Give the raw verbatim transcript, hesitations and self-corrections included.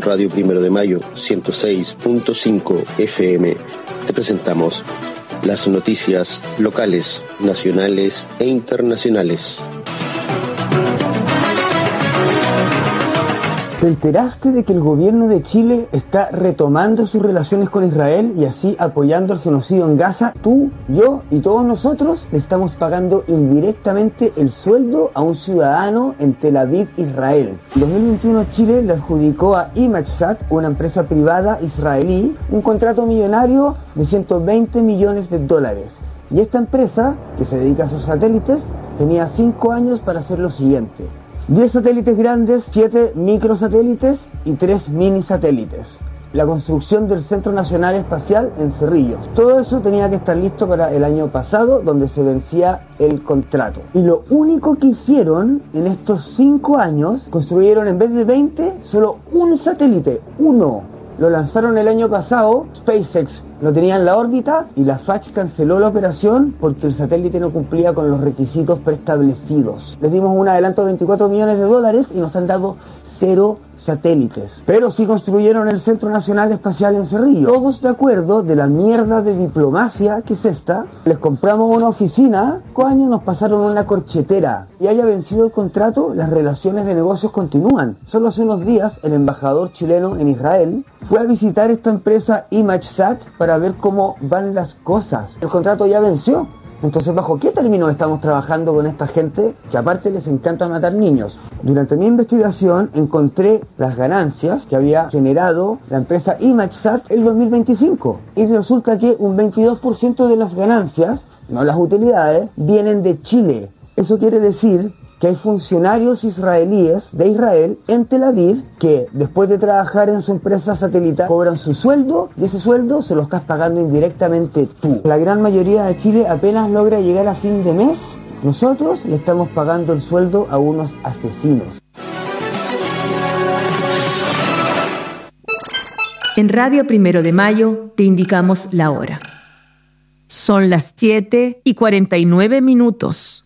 en Radio Primero de Mayo ciento seis punto cinco F M te presentamos las noticias locales, nacionales e internacionales. ¿Te enteraste de que el gobierno de Chile está retomando sus relaciones con Israel y así apoyando el genocidio en Gaza? Tú, yo y todos nosotros le estamos pagando indirectamente el sueldo a un ciudadano en Tel Aviv, Israel. En dos mil veintiuno Chile le adjudicó a ImageSat, una empresa privada israelí, un contrato millonario de ciento veinte millones de dólares. Y esta empresa, que se dedica a sus satélites, tenía cinco años para hacer lo siguiente: diez satélites grandes, siete microsatélites y tres mini satélites. La construcción del Centro Nacional Espacial en Cerrillos. Todo eso tenía que estar listo para el año pasado, donde se vencía el contrato. Y lo único que hicieron en estos cinco años, construyeron en vez de veinte, solo un satélite, uno. Lo lanzaron el año pasado, SpaceX lo tenía en la órbita y la F A C canceló la operación porque el satélite no cumplía con los requisitos preestablecidos. Les dimos un adelanto de veinticuatro millones de dólares y nos han dado cero satélites. Pero sí construyeron el Centro Nacional Espacial en Cerrillo. Todos de acuerdo de la mierda de diplomacia que es esta. Les compramos una oficina, cinco años nos pasaron una corchetera. Y haya vencido el contrato, las relaciones de negocios continúan. Solo hace unos días el embajador chileno en Israel fue a visitar esta empresa ImageSat para ver cómo van las cosas. El contrato ya venció. Entonces, ¿bajo qué términos estamos trabajando con esta gente que aparte les encanta matar niños? Durante mi investigación encontré las ganancias que había generado la empresa ImageSat el dos mil veinticinco. Y resulta que un veintidós por ciento de las ganancias, no las utilidades, vienen de Chile. Eso quiere decir que hay funcionarios israelíes de Israel en Tel Aviv que después de trabajar en su empresa satelital cobran su sueldo y ese sueldo se lo estás pagando indirectamente tú. La gran mayoría de Chile apenas logra llegar a fin de mes. Nosotros le estamos pagando el sueldo a unos asesinos. En Radio Primero de Mayo te indicamos la hora. Son las siete y cuarenta y nueve minutos.